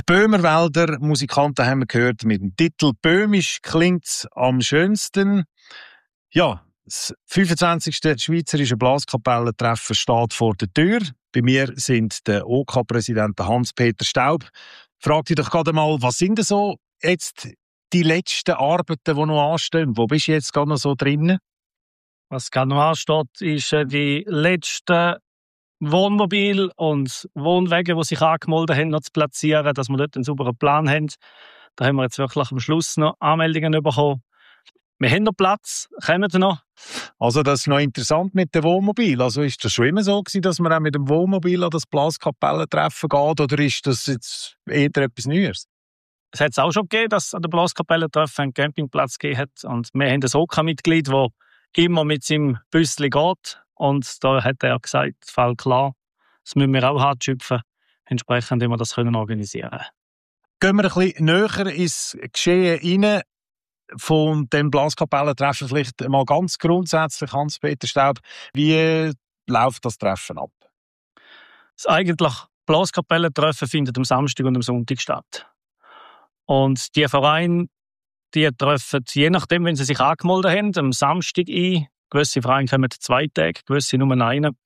Böhmerwälder Musikanten haben wir gehört mit dem Titel «Böhmisch klingt's am schönsten». Ja, das 25. Schweizerische Blaskapellentreffen steht vor der Tür. Bei mir sind der OK-Präsident Hans-Peter Staub. Frag dich doch gerade mal, was sind denn so jetzt die letzten Arbeiten, die noch anstehen? Wo bist du jetzt gerade noch so drin? Was gerade noch ansteht, ist die letzten Wohnmobil und Wohnwege, die sich angemeldet haben, noch zu platzieren, dass wir dort einen sauberen Plan haben. Da haben wir jetzt wirklich am Schluss noch Anmeldungen bekommen. Wir haben noch Platz, kommen noch. Also das ist noch interessant mit dem Wohnmobil. Also ist das schon immer so gewesen, dass man auch mit dem Wohnmobil an das Blaskapellentreffen geht, oder ist das jetzt eher etwas Neues? Es hat es auch schon gegeben, dass es an der Blaskapellentreffen einen Campingplatz gegeben hat. Und wir haben ein OK-Mitglied, das immer mit seinem Büssli geht. Und da hat er gesagt, Fall klar, das müssen wir auch hart schöpfen. Entsprechend wir das organisieren können. Gehen wir ein bisschen näher ins Geschehen rein von dem Blaskapellentreffen. Vielleicht mal ganz grundsätzlich, Hans-Peter Staub, wie läuft das Treffen ab? Das eigentliche Blaskapellentreffen findet am Samstag und am Sonntag statt. Und die Vereine, die treffen, je nachdem, wenn sie sich angemeldet haben, am Samstag ein. Gewisse Vereine kommen 2 Tage, gewisse nur einen.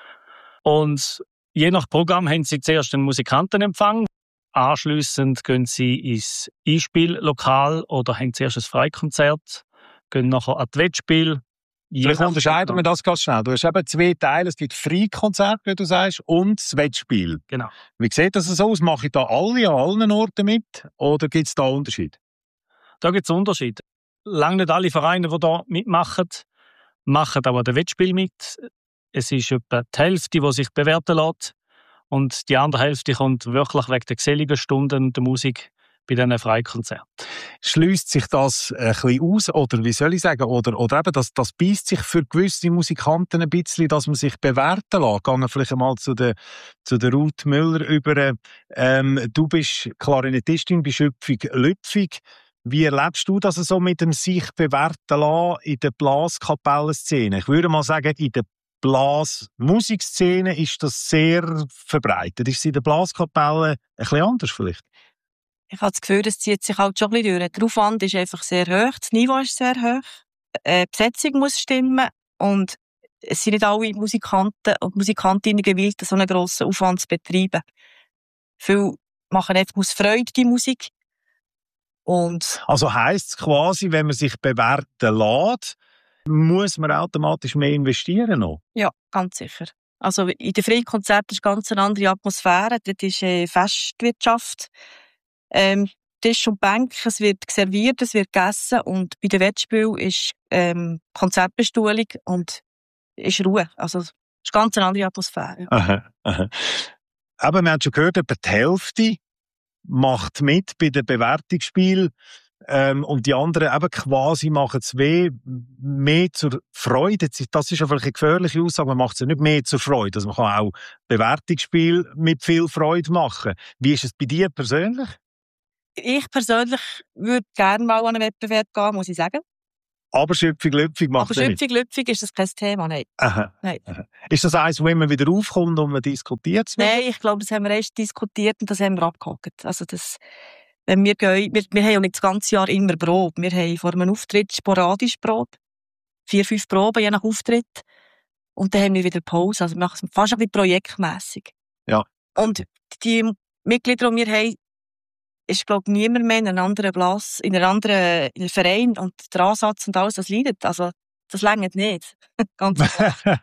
Und je nach Programm haben sie zuerst einen Musikantenempfang. Anschliessend gehen sie ins Einspiellokal oder haben zuerst ein Freikonzert, gehen nachher an das Wettspiel. Vielleicht unterscheiden wir das ganz schnell. Du hast eben 2 Teile. Es gibt Freikonzert, wie du sagst, und das Wettspiel. Genau. Wie sieht das so aus? Mache ich da alle an allen Orten mit? Oder gibt es da Unterschiede? Da gibt es Unterschiede. Lange nicht alle Vereine, die hier mitmachen, machen aber das Wettspiel mit. Es ist etwa die Hälfte, die sich bewerten lässt. Und die andere Hälfte kommt wirklich wegen der geselligen Stunden der Musik bei diesen Freikonzerten. Schließt sich das ein bisschen aus? Oder wie soll ich sagen? Oder eben, das beißt sich für gewisse Musikanten ein bisschen, dass man sich bewerten lässt. Gehen wir vielleicht einmal zu der Ruth Müller über. Du bist Klarinettistin bei Schöpfung-Lüpfig. Wie erlebst du das so mit dem sich bewerten lassen in der Blaskapellenszene? Ich würde mal sagen, in der Blasmusikszene ist das sehr verbreitet. Ist es in der Blaskapelle ein bisschen anders vielleicht? Ich habe das Gefühl, es zieht sich halt schon ein bisschen durch. Der Aufwand ist einfach sehr hoch, das Niveau ist sehr hoch, die Besetzung muss stimmen und es sind nicht alle Musikanten und Musikantinnen gewillt, so einen grossen Aufwand zu betreiben. Viele machen einfach aus Freude die Musik. Und also heisst es quasi, wenn man sich bewerten lässt, muss man automatisch mehr investieren noch? Ja, ganz sicher. Also in den Freikonzerten ist ganz eine andere Atmosphäre. Dort ist Festwirtschaft. Tisch und Bänke, es wird serviert, es wird gegessen und bei den Wettspielen ist Konzertbestuhlung und ist Ruhe. Also es ist ganz eine andere Atmosphäre. Aha. Aber wir haben schon gehört, etwa die Hälfte macht mit bei den Bewertungsspielen. Und die anderen eben quasi machen es mehr zur Freude. Das ist ja vielleicht eine gefährliche Aussage, man macht es ja nicht mehr zur Freude. Also man kann auch Bewertungsspiele mit viel Freude machen. Wie ist es bei dir persönlich? Ich persönlich würde gerne mal an einen Wettbewerb gehen, muss ich sagen. Aber Schöpfung-Lüpfig macht Aber Schöpfung-Lüpfig ist das kein Thema, nein. Aha. Nein. Aha. Ist das eins, wo immer wieder aufkommt und man diskutiert es? Nein, ich glaube, das haben wir erst diskutiert und das haben wir abgehakt. Also das... Wenn wir gehen, wir haben ja nicht das ganze Jahr immer Probe. Wir haben vor einem Auftritt sporadisch Probe. 4, 5 Proben je nach Auftritt. Und dann haben wir wieder Pause. Also wir machen es fast ein bisschen projektmässig. Ja. Und die Mitglieder, die wir haben, ist, glaube ich, niemand mehr in einem anderen in einem anderen Verein. Und der Ansatz und alles, das leidet. Also, das reicht nicht. Ganz klar.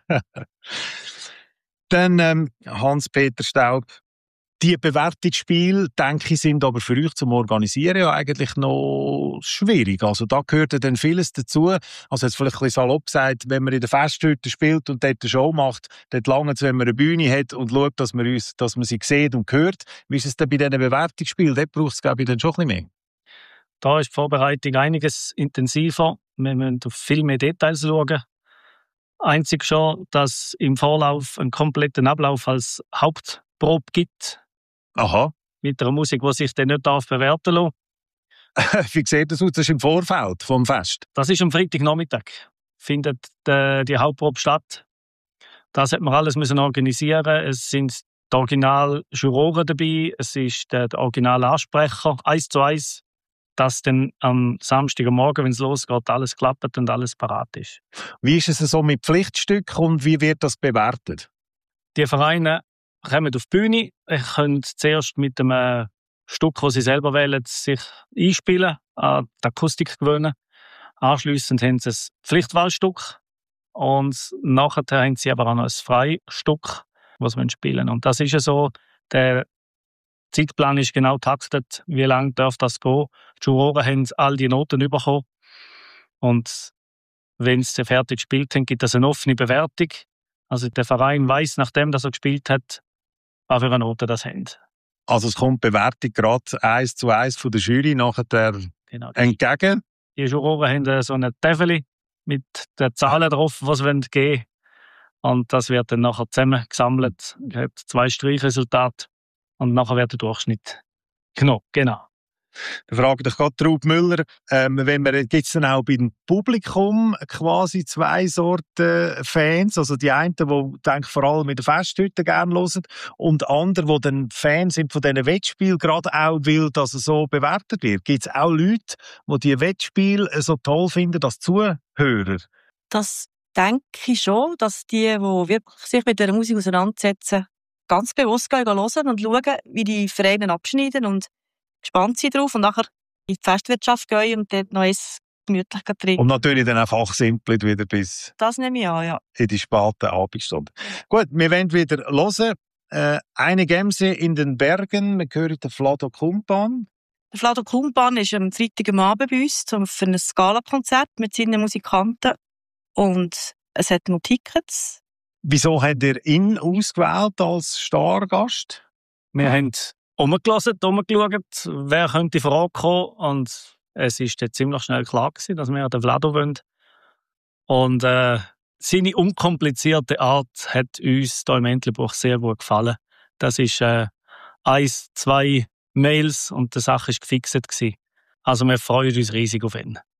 Dann, Hans-Peter Staub, die Bewertungsspiele, denke ich, sind aber für euch zum Organisieren ja eigentlich noch schwierig. Also da gehört ja dann vieles dazu. Also jetzt vielleicht ein bisschen salopp gesagt, wenn man in der Festhütte spielt und dort eine Show macht, dort lange es, wenn man eine Bühne hat und schaut, dass man sie sieht und hört. Wie ist es denn bei diesen Bewertungsspielen? Dort braucht es, glaube ich, dann schon ein bisschen mehr. Da ist die Vorbereitung einiges intensiver. Wir müssen auf viel mehr Details schauen. Einzig schon, dass im Vorlauf einen kompletten Ablauf als Hauptprobe gibt. Aha. Mit einer Musik, die sich dann nicht bewerten lassen. Wie sieht das aus? Das ist im Vorfeld vom Fest? Das ist am Freitagnachmittag. Findet die Hauptprobe statt. Das hat man alles müssen organisieren. Es sind die Original-Juroren dabei, es ist der Original-Ansprecher, 1:1, dass dann am Samstagmorgen, wenn es losgeht, alles klappt und alles parat ist. Wie ist es so mit Pflichtstücken und wie wird das bewertet? Die Vereine kommen auf die Bühne, können zuerst mit einem Stück, das sie selber wählen, sich einspielen, an die Akustik gewöhnen. Anschliessend haben sie ein Pflichtwahlstück und nachher haben sie aber auch noch ein Freistück, das sie spielen wollen. Und das ist ja so, der Zeitplan ist genau taktet, wie lange darf das gehen. Die Juroren haben all die Noten bekommen und wenn sie fertig gespielt haben, gibt es eine offene Bewertung. Also der Verein weiss, nachdem er gespielt hat, was für eine Note das haben. Also es kommt die Bewertung gerade 1:1 von der Jury nachher Genau. entgegen. Die Juroren haben so eine Tafel mit den Zahlen drauf, die sie geben wollen. Und das wird dann nachher zusammengesammelt. Es hat 2 Streichresultate. Und nachher wird der Durchschnitt genommen. Genau. Da frage ich gerade Traub Müller, gibt es dann auch beim Publikum quasi 2 Sorten Fans? Also die einen, die vor allem in den Festhütten gerne hören und andere, die dann Fans sind von diesen Wettspielen, gerade auch will, dass es so bewertet wird. Gibt es auch Leute, die diese Wettspiele so toll finden als Zuhörer? Das denke ich schon, dass die wirklich sich mit der Musik auseinandersetzen, ganz bewusst hören und schauen, wie die Vereine abschneiden und gespannt sind drauf und nachher in die Festwirtschaft gehen und dort noch eins gemütlich trinken. Und natürlich dann einfach simpel wieder bis Das nehme ich an, ja. in die späten Abendstunden. Gut, wir wollen wieder hören. Eine Gemse in den Bergen, wir hören den Vlado Kumpan. Der Vlado Kumpan ist am Freitagabend bei uns für ein Scala-Konzert mit seinen Musikanten und es hat noch Tickets. Wieso habt ihr ihn ausgewählt als Stargast? Wir haben umgeschaut, wer könnte in Frage kommen. Und es war ziemlich schnell klar gewesen, dass wir den Vlado wollen. Und seine unkomplizierte Art hat uns hier im Entlebuch sehr gut gefallen. Das ist 1, 2 Mails und die Sache war gefixt gewesen. Also wir freuen uns riesig auf ihn.